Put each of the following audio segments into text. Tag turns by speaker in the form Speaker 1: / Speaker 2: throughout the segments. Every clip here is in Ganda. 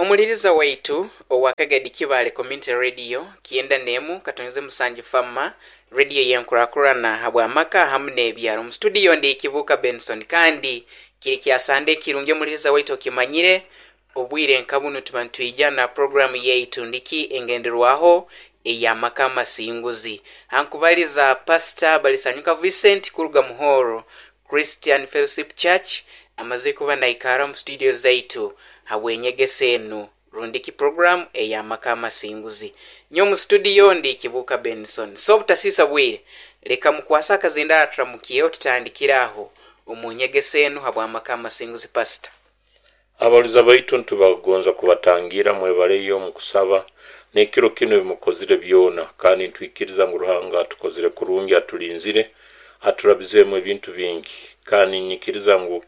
Speaker 1: Omuliriza waitu owakagadi Kibale Community Radio kienda nemu katonze musanju fama radio yenkurakurana habwamaka hamne ebyaro mu studio ndi Kibuka Benson kandi kiri kyasande kirunge muliriza waitu kimanyire obwire nkabunu tubantu ijana program yaitu ndiki engenderwaho eyamaka masinguzi ankubaliza Pastor Balisanyuka Vincent kuruga muhoro Christian Fellowship Church amaze kuba naikara mu studio zaitu habwenyegesenu rundiki program eyamaka masinguzi nyo mu studio ndi Kibuka Benson so butasisa bwire leka mukwasa kazinda atramukio tutandikiraho omunyegesenu habwamaka masinguzi Pastor.
Speaker 2: Abaliza baitu ntubagonza kubatangira mwebaleyo mu kusaba nekiro kino bimukozire byona kandi ntwikiriza ngo ruhanga tukozire kurungi atulinzire aturabizemo ibintu bingi kandi nyikiriza ngo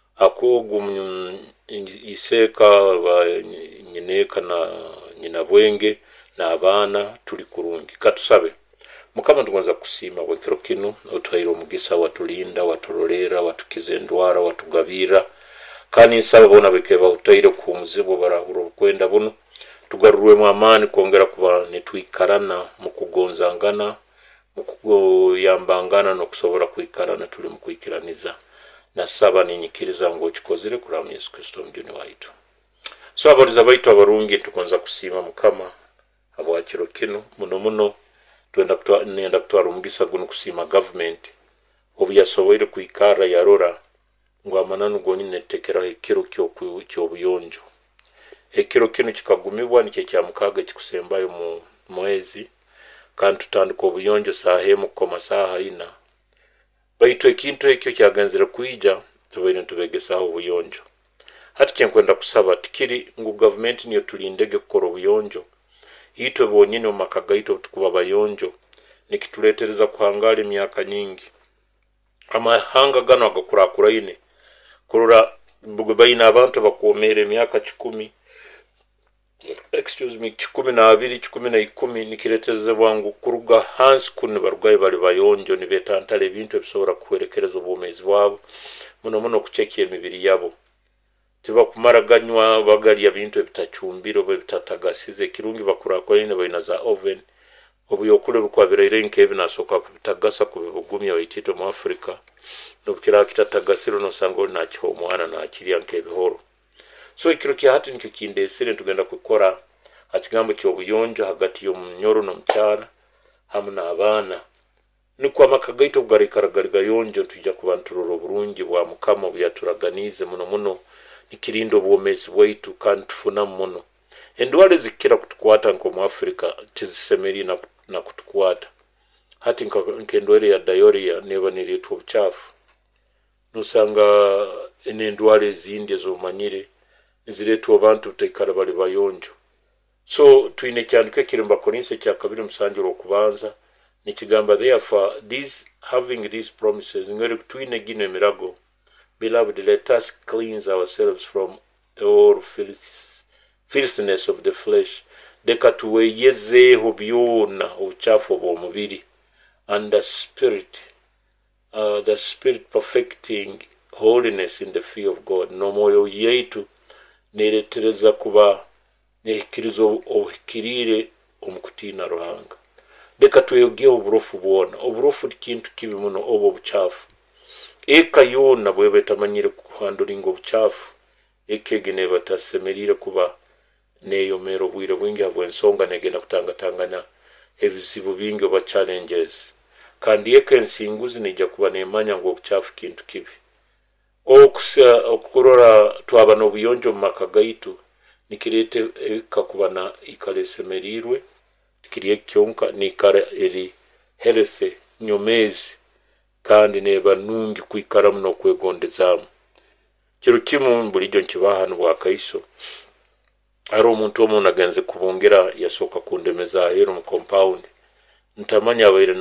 Speaker 2: akogu iseka nyineka na nyina bwenge na abana tuli kurungi katusabe mukama tugonza kusima wekiro kino otwairo omugisa watulinda waturolera watukizendwara watugabira kandi nsaba bona bekeba utaire ku muzibo barahuro kwenda buno tugarurwe mu amani kongera kuba netwikarana mu kugonzangana mu kuyambangana no kusobora kwikarana tuli mu kwikiraniza nasaba ninyikiriza ngo kikozire kuri Yesu Kristo mdini waitu so abariza baitu abarungi tukonza kusima mukama abwakiro kino muno nenda kutwara umugisa guno kusima government obuyasoboire kwikara yarora ngo amananu goni netekera ekiro kyo buyonjo ekiro kino kikagumibwa nike kya mukaga kikusembayo mu mwezi kandi tutandika obuyonjo sahemu koma saha ina baitu ekintu ekyo kyagenzera kuija tubaire tubegesaho obuyonjo hati kyenkwenda kusaba tikiri ngo government niyo tulindege kukora obuyonjo ito bonyine mu makaga ito tukuba bayonjo nikituletereza kuhangala emyaka nyingi amahanga gano agakurakura ine kurura bayina abantu bakomere emyaka 10 12 nikireteze bwangu kuruga hansi kune barugaye bali bayonjo ni betantale ebintu ebisobora kwerekereza obumezi bwabo muno kuchekia emibiri yabo tiba kumaraganywa bagali ya bintu ebitachumbiro bebitatagasize kirungi bakurakora ine bayina za oven obuyokule bukwabiraire nkebi nasoka kubitagasa kubugumya bayitito mu Africa nobukira kitatagasiro no sango na cyo mwana na kiriya nkebihoro so ikiro kya hati nicyo kindesire tugenda gukora akigambo cyo buyonjo hagati yo munyoro no mutara hamuna abana niko amakagaito bwarikaragariga yonjo tujya kubanturoro burungi bwa mukama buyaturaganize muno nikirindo bwomezi bwaitu kandi tufuna muno endwale zikira kutukwata nko mu Africa tizisemeri na kutukwata hati nkendwere ya diarrhea neba niretu buchafu nusanga endwale zindi zomanyire ziretu abantu tekara bali bayonjo so tuine cyandike kirimba Korinse cya 2 musanjiro kubanza nikigamba therefore having these promises ngere tuine gine mirago beloved let us cleanse ourselves from all filthiness of the flesh deka tuweyezeho byona uchafu bw'omubiri and the spirit perfecting holiness in the fear of God no moyo yetu neretereza kuba nekirizo okirire omukutina ruhanga deka tuyoge oburofu bwona oburofu kintu kibi muno obo buchafu eka yona bwebetamanyire kuhanduringa obuchafu ekegene batasemerire kuba neyo mero bwire bwingi abwensonga negenda kutangatangana ebizibu bingi oba challenges kandi ekensinguzi nejja kuba nemanya ngo obuchafu kintu kibi okurora twaba no buyonjo makagaitu nikirete kakubana ikalesemerirwe tikiriye kyonka nikara eri healthy nyomezi kandi neba nungi kwikara muno kwegondezamu kiro kimu bulijjo nkibahano bwa kaiso ari omuntu omuna ganze kubongera yasoka kundemeza hero mu compound ntamanya abaire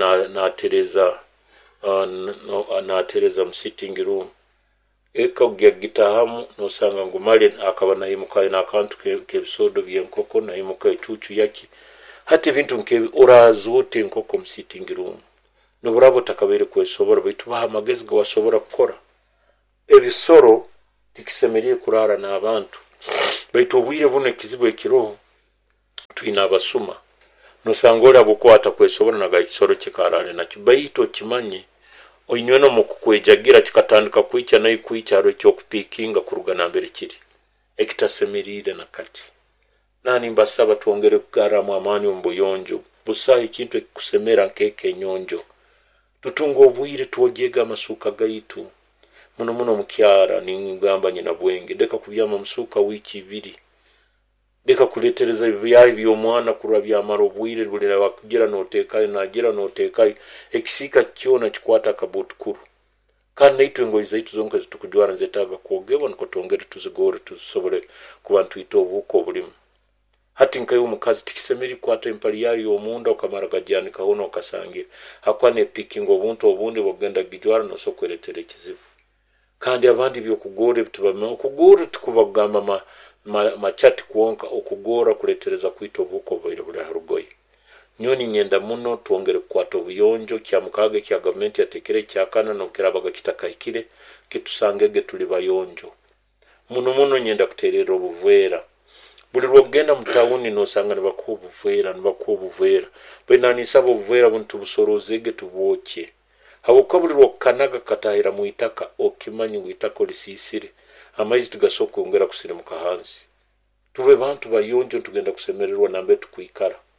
Speaker 2: na sitting room eka gitahamu no sanga ngumale akaba nayimukaye nakantu kebisodo byenkoko nayimukaye chuchu yaki hati bintu nke orazote nkoko mu sitting room no burabo takabere kwesobora bitu bahamagezi go wasobora gukora ebisoro tikisemeriye kurara na abantu baitu obwire buno ekizibu ekiro tuyina abasuma nosanga oli abukwata kwesobola naga ekisolo kikarale nakyo baitu okimanye oinyweno mu kukwejagira kikatandika kwica naye kwicyaro ekyokupiikinga kurugana mbere kiri ekitasemerire nakati nani mbasaba tuongere kugaramu amaani ombuyonjo busa ekintu ekikusemera nkeke nyonjo tutunga obwire tuojega amasuka gaitu muno mukyara ningamba nyina bwenge deka kubyama musuka wiki 2 deka kuletereza byayi by'omwana kurwa byamara obwire bulira wakugira noteekayo nagira noteekayo ekisika kyona kikwata kabutukuru kandi itwe ngoyi zaitu zonka zitukujwara nzetaga kwogewa nko tongere tuzigore tusobole kubantu ito obuko bulimu hati nkayo mukazi tikisemeri kwata empali yayo omunda okamara gajyani kahono okasangira akwane picking obuntu obundi bogenda gijwara no sokweretera ekizibu kandi abandi byokugore bitubame okugore tukubagamba machati kuonka okugora kuletereza kwita obuko bwire buli harugoyi nyoni nyenda muno tuongere kwata obuyonjo kya mukage kya government yatekere kyakana no kirabaga kitakayikire kitusangege tuli bayonjo muno nyenda kuterera obuvera buli rwogenda mutawuni nosanga nibakubuvera benani sabo obuvera buntu busorozege tuboche habuka buli rwokanaga katahira mu itaka okimanyi witako lisisire amaizi tugasoko ongera kusire mu kahansi tuwe bantu bayonjo tugenda kusemererwa nambe tukuikara